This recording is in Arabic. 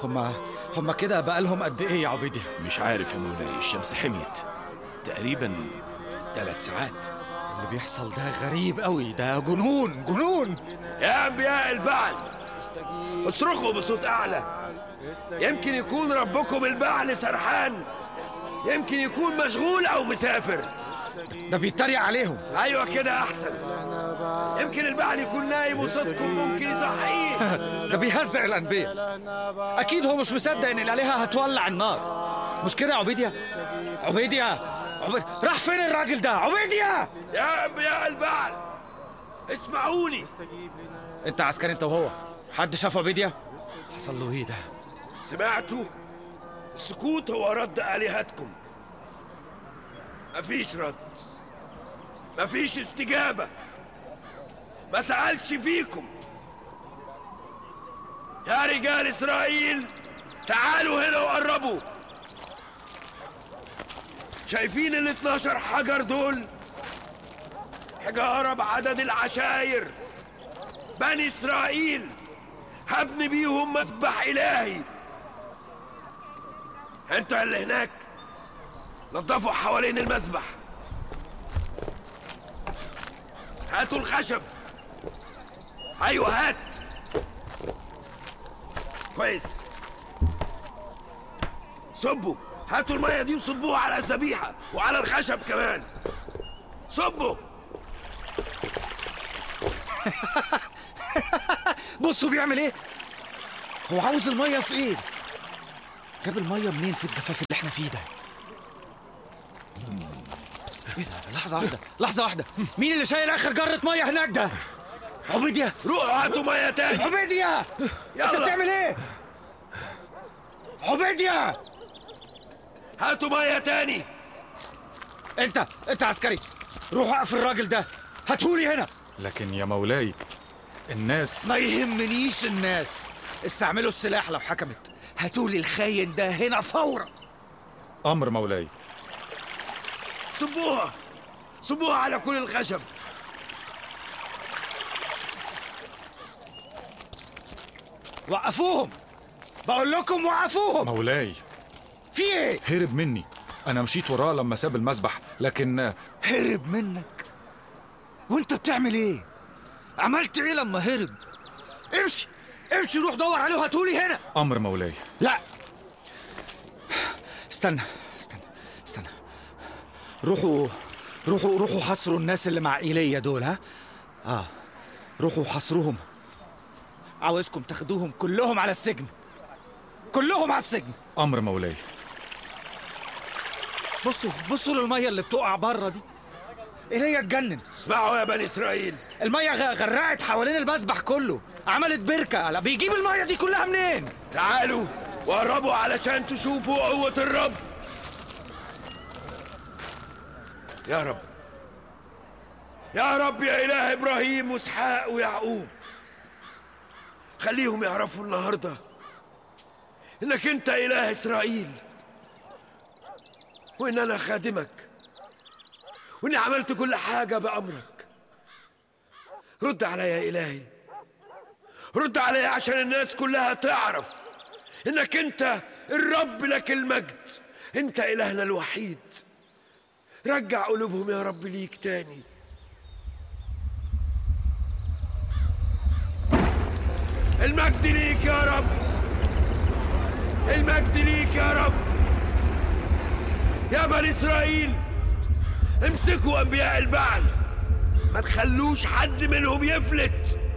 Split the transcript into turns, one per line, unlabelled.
هما كده بقالهم قد ايه يا عبيدي؟
مش عارف يا مولاي، الشمس حميت تقريبا 3 ساعات.
اللي بيحصل ده غريب قوي، ده جنون.
يا انبياء البعل اصرخوا بصوت اعلى. يمكن يكون ربكم البعل سرحان، يمكن يكون مشغول او مسافر.
ده بيتريق عليهم.
ايوه كده احسن. يمكن البعل يكون نايم وصوتكم ممكن يصحيه.
ده بيهزق الانبياء. اكيد هو مش مصدق ان الالهه هتولع النار. مش كده يا عبيديا؟ راح فين الراجل ده؟ عبيديا
يا انبياء البعل اسمعوني.
انت عسكري انت وهو، حد شاف عبيديا؟ حصل له ايه ده؟
سمعتوا؟ السكوت هو رد آلهتكم. مفيش رد، مفيش استجابة، ما سألش فيكم. يا رجال إسرائيل تعالوا هنا وقربوا. شايفين ال 12 حجر دول؟ حجارة بعدد العشاير. بني إسرائيل هبني بيهم مسبح إلهي. انتوا اللي هناك نظفوا حوالين المسبح. هاتوا الخشب. ايوه هات. كويس. صبوا، هاتوا المية دي وصبوها على الذبيحة وعلى الخشب كمان. صبوا.
بصوا بيعمل ايه؟ هو عاوز المية في ايه؟ جاب المية منين في الجفاف اللي احنا فيه ده؟ ايه ده؟ لحظة واحدة. مين اللي شايل اخر جرة مية هناك ده؟ عبيديا
روحوا هاتوا مية تاني.
عبيديا
يلا.
انت بتعمل ايه؟ عبيديا
هاتوا مية تاني.
انت عسكري، روح اقف الراجل ده، هاتهولي هنا.
لكن يا مولاي الناس
ما يهمنيش الناس، استعملوا السلاح لو حكمت. هاتولي الخاين ده هنا فورا.
أمر مولاي.
صبوها على كل الخشب.
وقفوهم، بقول لكم وقفوهم.
مولاي
في ايه؟
هرب مني، أنا مشيت وراه لما ساب المسبح، لكن
هرب منك؟ وانت بتعمل ايه؟ عملت ايه لما هرب؟ امشي روح دور عليه وهاتولي هنا.
أمر مولاي.
لا استنى. روحوا حصروا الناس اللي مع ايليا دول. ها روحوا حصروهم. عاوزكم تاخدوهم كلهم على السجن.
أمر مولاي.
بصوا للميه اللي بتقع بره دي. ايليا اتجنن.
اسمعوا يا بني اسرائيل،
الميه غرقت حوالين المسبح كله، عملت بركه. لا بيجيب الميه دي كلها منين؟
تعالوا وقربوا علشان تشوفوا قوة الرب. يا رب يا إله إبراهيم وإسحاق ويعقوب، خليهم يعرفوا النهاردة إنك أنت إله إسرائيل، وإن أنا خادمك، وإني عملت كل حاجة بأمرك. رد علي يا إلهي، رد علي عشان الناس كلها تعرف إنك أنت الرب لك المجد، أنت إلهنا الوحيد. رجع قلوبهم يا رب ليك تاني. المجد ليك يا رب، المجد ليك يا رب. يا بني إسرائيل امسكوا أنبياء البعل، ما تخلوش حد منهم يفلت.